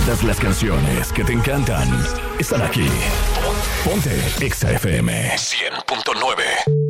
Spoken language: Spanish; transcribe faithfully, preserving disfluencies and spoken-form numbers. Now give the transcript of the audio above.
Todas las canciones que te encantan están aquí. Ponte Exa F M cien punto nueve.